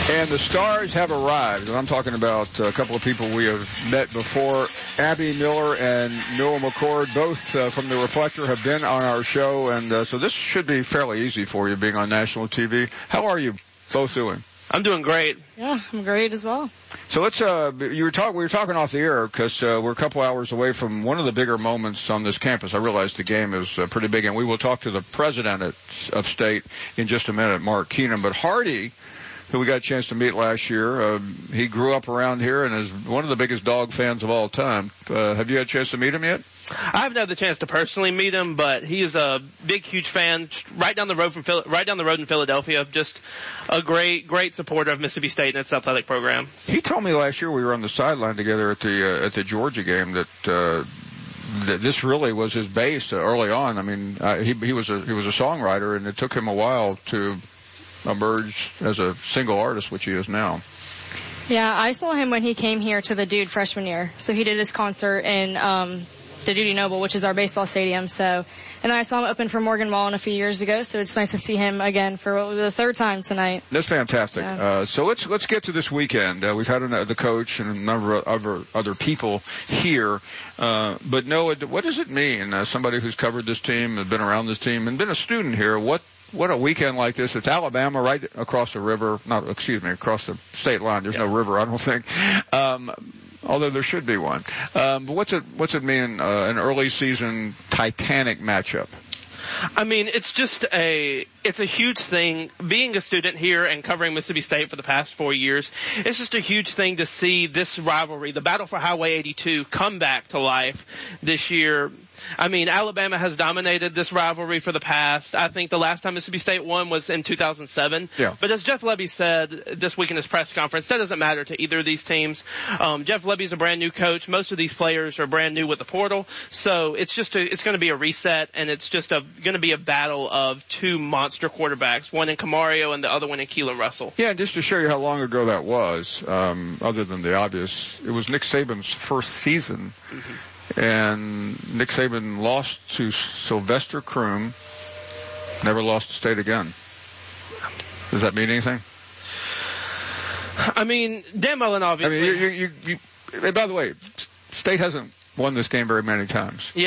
And the stars have arrived. And I'm talking about a couple of people we have met before. Abby Miller and Noah McCord, both from The Reflector, have been on our show. And so this should be fairly easy for you being on national TV. How are you both doing? I'm doing great. Yeah, I'm great as well. So let's, we were talking off the air because we're a couple hours away from one of the bigger moments on this campus. I realize the game is pretty big, and we will talk to the president of State in just a minute, Mark Keenum. But Hardy, who we got a chance to meet last year, he grew up around here and is one of the biggest Dog fans of all time. Have you had a chance to meet him yet? I haven't had the chance to personally meet him, but he is a big, huge fan. Right down the road in Philadelphia. Just a great supporter of Mississippi State and its athletic program. He told me last year we were on the sideline together at the Georgia game that this really was his base early on. I mean, he was a songwriter, and it took him a while to emerge as a single artist, which he is now. Yeah, I saw him when he came here to the Dude freshman year. So he did his concert in the Dudy Noble, which is our baseball stadium. So, and then I saw him open for Morgan Wallen a few years ago. So it's nice to see him again for the third time tonight. That's fantastic. Yeah. So let's get to this weekend. We've had the coach and a number of other people here. But Noah, what does it mean? Somebody who's covered this team, has been around this team, and been a student here. What a weekend like this. It's Alabama right across the river. Across the state line. There's no river, I don't think. Although there should be one. But what's it mean, an early season Titanic matchup? I mean, it's a huge thing. Being a student here and covering Mississippi State for the past 4 years, it's just a huge thing to see this rivalry, the battle for Highway 82, come back to life this year. I mean, Alabama has dominated this rivalry for the past. I think the last time Mississippi State won was in 2007. Yeah. But as Jeff Lebby said this week in his press conference, that doesn't matter to either of these teams. Jeff Lebby's a brand new coach. Most of these players are brand new with the portal. So it's going to be a reset, and it's just going to be a battle of two monster quarterbacks, one in Camario and the other one in Keelan Russell. Yeah, just to show you how long ago that was, other than the obvious, it was Nick Saban's first season. Mm-hmm. And Nick Saban lost to Sylvester Croom, never lost to State again. Does that mean anything? I mean, Dan Mullen obviously. I mean, by the way, State hasn't won this game very many times. Yeah.